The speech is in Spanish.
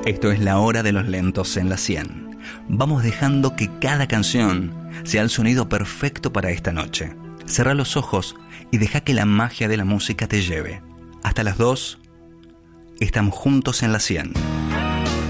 Esto es La Hora de los Lentos en la 100. Vamos dejando que cada canción sea el sonido perfecto para esta noche. Cerrá los ojos y deja que la magia de la música te lleve. Hasta las 2, estamos juntos en la 100.